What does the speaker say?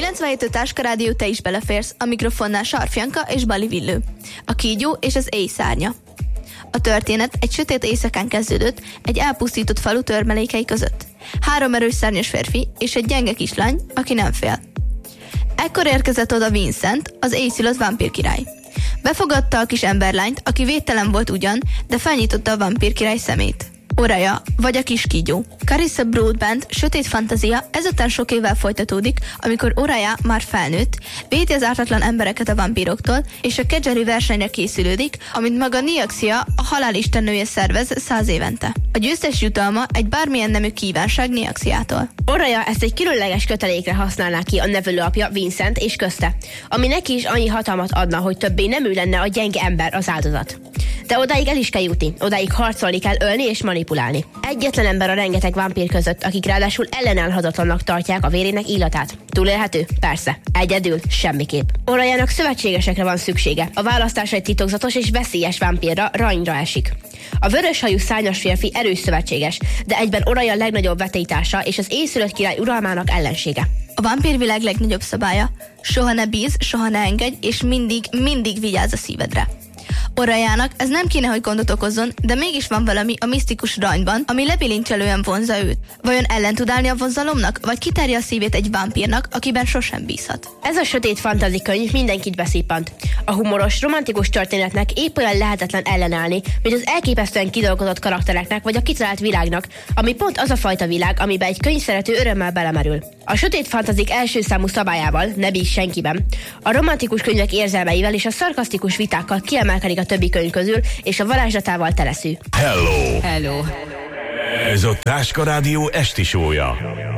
97 Táska Rádió, te is beleférsz, a mikrofonnál Sarfjanka és Bali Villő. A kígyó és az éj szárnya. A történet egy sötét éjszakán kezdődött egy elpusztított falu törmelékei között. 3 erős szárnyas férfi és egy gyenge kislány, aki nem fél. Ekkor érkezett oda Vincent, az éjszülött vámpírkirály. Befogadta a kis emberlányt, aki védtelen volt ugyan, de felnyitotta a vámpírkirály szemét. Oraja, vagy a kis kígyó. Carissa Broadbent sötét fantázia ezután sok évvel folytatódik, amikor Oraja már felnőtt, védi az ártatlan embereket a vámpíroktól, és a kedzseri versenyre készülődik, amit maga Niaxia, a halálistennője szervez 100 évente. A győztes jutalma egy bármilyen nemű kívánság Niaxiától. Oraja ezt egy különleges kötelékre használná ki a nevelőapja Vincent és közte, ami neki is annyi hatalmat adna, hogy többé nem ő lenne a gyenge ember, az áldozat. De odáig el is kell jutni, odáig harcolni kell, ölni és manipulálni. Egyetlen ember a rengeteg vámpír között, akik ráadásul ellenállhatatlannak tartják a vérének illatát. Túlélhető? Persze. Egyedül? Semmiképp. Orajának szövetségesekre van szüksége. A választás egy titokzatos és veszélyes vámpírra, Ranyra esik. A vöröshajú szárnyas férfi erős szövetséges, de egyben Oraja legnagyobb vetélytársa és az éjszülött király uralmának ellensége. A vámpírvilág legnagyobb szabálya: soha ne bíz, soha ne engedj, és mindig vigyázz a szívedre. Orajának ez nem kéne, hogy gondot okozzon, de mégis van valami a misztikus Ranyban, ami lebilincselően vonzza őt. Vajon ellen tud állni a vonzalomnak, vagy kitárja a szívét egy vámpírnak, akiben sosem bízhat? Ez a sötét fantazikönyv mindenkit beszippant. A humoros, romantikus történetnek épp olyan lehetetlen ellenállni, mint az elképesztően kidolgozott karaktereknek vagy a kitalált világnak, ami pont az a fajta világ, amiben egy könyvszerető örömmel belemerül. A sötét fantazik első számú szabályával, ne bízz senkiben, a romantikus könyvek érzelmeivel és a szarkasztikus vitákkal kiemelkedik a többi könyv közül, és a varázslatával teleszű. Hello! Hello! Ez a Táska Rádió esti show-ja.